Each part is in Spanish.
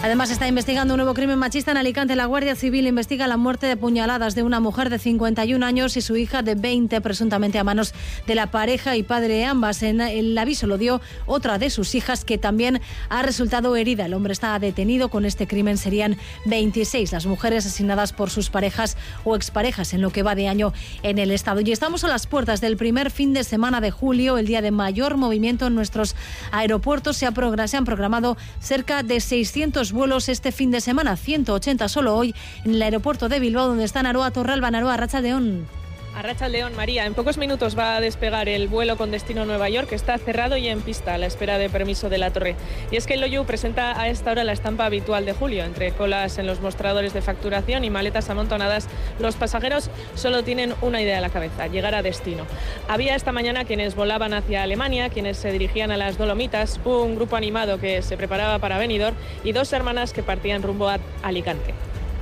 Además, está investigando un nuevo crimen machista en Alicante. La Guardia Civil investiga la muerte de puñaladas de una mujer de 51 años y su hija de 20, presuntamente a manos de la pareja y padre de ambas. El aviso lo dio otra de sus hijas, que también ha resultado herida. El hombre está detenido. Con este crimen serían 26 las mujeres asesinadas por sus parejas o exparejas en lo que va de año en el Estado. Y estamos a las puertas del primer fin de semana de julio, el día de mayor movimiento en nuestros aeropuertos. Se han programado cerca de 600 vuelos este fin de semana, 180 solo hoy en el aeropuerto de Bilbao, donde está Naroa Torralba. Naroa, Arratsaldeon. Arratsaldeon, María. En pocos minutos va a despegar el vuelo con destino a Nueva York, que está cerrado y en pista a la espera de permiso de la torre. Y es que el Loiu presenta a esta hora la estampa habitual de julio. Entre colas en los mostradores de facturación y maletas amontonadas, los pasajeros solo tienen una idea en la cabeza: llegar a destino. Había esta mañana quienes volaban hacia Alemania, quienes se dirigían a las Dolomitas, un grupo animado que se preparaba para Benidorm y dos hermanas que partían rumbo a Alicante.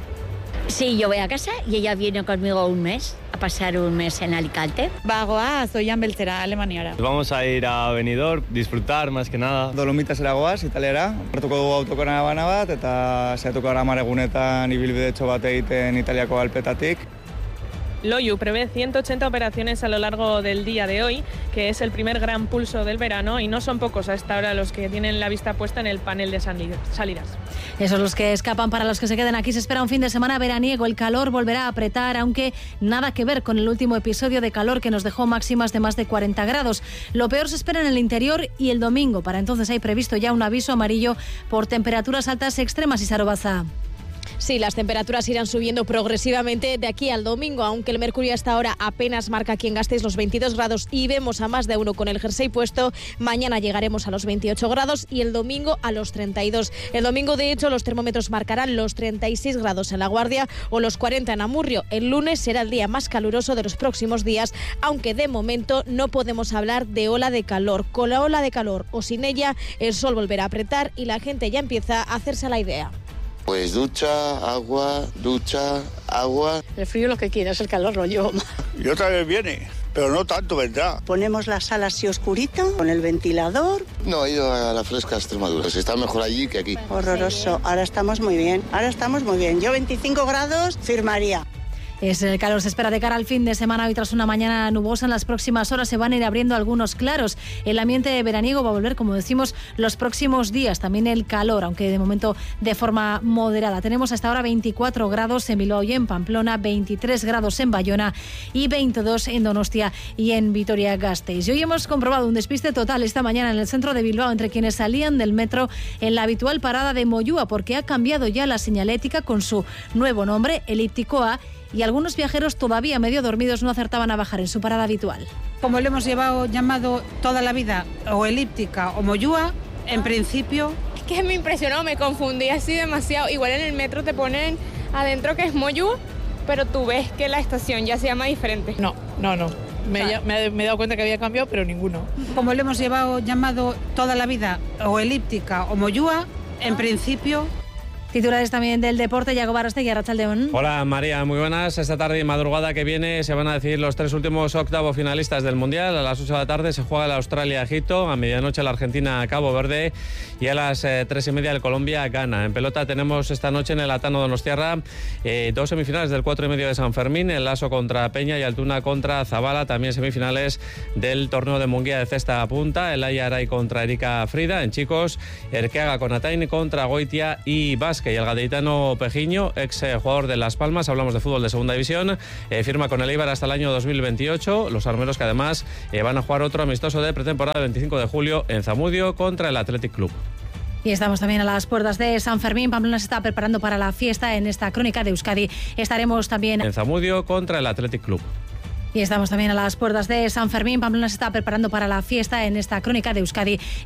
Sí, yo voy a casa y ella viene conmigo un mes, a pasar un mes en Alicante. Bagoaz, zoian beltzera, Alemaniara. Vamos a ir a Benidorm, disfrutar más que nada. Dolomitasera goaz, Italiara. Hartuko dugu autokaravana bat eta saiatuko gara 10 egunetan ibilbidetxo bat egiten Italiako Alpetatik. Loiu prevé 180 operaciones a lo largo del día de hoy, que es el primer gran pulso del verano, y no son pocos a esta hora los que tienen la vista puesta en el panel de salidas. Esos los que escapan. Para los que se queden aquí se espera un fin de semana veraniego. El calor volverá a apretar, aunque nada que ver con el último episodio de calor que nos dejó máximas de más de 40 grados. Lo peor se espera en el interior y el domingo. Para entonces hay previsto ya un aviso amarillo por temperaturas altas extremas. Y Sarobaza. Sí, las temperaturas irán subiendo progresivamente de aquí al domingo, aunque el mercurio hasta ahora apenas marca aquí en Gasteiz los 22 grados y vemos a más de uno con el jersey puesto. Mañana llegaremos a los 28 grados y el domingo a los 32. El domingo, de hecho, los termómetros marcarán los 36 grados en La Guardia o los 40 en Amurrio. El lunes será el día más caluroso de los próximos días, aunque de momento no podemos hablar de ola de calor. Con la ola de calor o sin ella, el sol volverá a apretar y la gente ya empieza a hacerse la idea. Pues ducha, agua. El frío lo que quiere, es el calor lo llevo más. Y otra vez viene, pero no tanto vendrá. Ponemos la sala así oscurita, con el ventilador. No, he ido a la fresca Extremadura, pues está mejor allí que aquí. Horroroso, ahora estamos muy bien. Yo 25 grados firmaría. El calor se espera de cara al fin de semana. Hoy, tras una mañana nubosa, en las próximas horas se van a ir abriendo algunos claros. El ambiente veraniego va a volver, como decimos, los próximos días. También el calor, aunque de momento de forma moderada. Tenemos hasta ahora 24 grados en Bilbao y en Pamplona, 23 grados en Bayona y 22 en Donostia y en Vitoria-Gasteiz. Y hoy hemos comprobado un despiste total esta mañana en el centro de Bilbao entre quienes salían del metro en la habitual parada de Moyúa, porque ha cambiado ya la señalética con su nuevo nombre, Elíptico A, y algunos viajeros todavía medio dormidos no acertaban a bajar en su parada habitual. Como lo hemos llamado toda la vida, o elíptica o Moyúa, en principio... Es que me impresionó, me confundí así demasiado. Igual en el metro te ponen adentro que es Moyúa, pero tú ves que la estación ya se llama diferente. No. Me he dado cuenta que había cambiado, pero ninguno. Como lo hemos llamado toda la vida, o elíptica o Moyúa, en principio... Titulares también del deporte. Yago Barrostegui, Arratsaldeon. Hola María, muy buenas. Esta tarde y madrugada que viene se van a decidir los 3 últimos octavos finalistas del Mundial. A las 8 de la tarde se juega el Australia-Egipto, a medianoche la Argentina-Cabo Verde y a las 3:30 el Colombia-Ghana. En pelota tenemos esta noche en el Atano Donostiarra 2 semifinales del 4:30 de San Fermín, el Laso contra Peña y Altuna contra Zabala. También semifinales del torneo de Munguía de cesta a punta, el Aray contra Erika Frida. En chicos, Erkeaga con Atain contra Goitia y Vázquez. Y el gaditano Pejiño, ex jugador de Las Palmas, hablamos de fútbol de segunda división, firma con el Eibar hasta el año 2028. Los armeros que además van a jugar otro amistoso de pretemporada el 25 de julio en Zamudio contra el Athletic Club. Y estamos también a las puertas de San Fermín. Pamplona se está preparando para la fiesta. En esta crónica de Euskadi estaremos también en Zamudio contra el Athletic Club. Y estamos también a las puertas de San Fermín. Pamplona se está preparando para la fiesta. En esta crónica de Euskadi